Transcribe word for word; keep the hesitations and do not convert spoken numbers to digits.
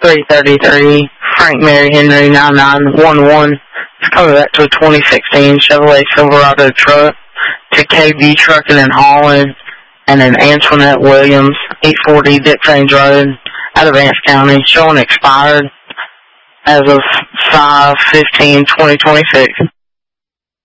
three thirty-three, Frank Mary Henry nine nine one one. It's coming back to a twenty sixteen Chevrolet Silverado truck to K B Trucking and Hauling and an Antoinette Williams, eight forty Dick Range Road, out of Vance County, showing expired as of five fifteen twenty twenty-six.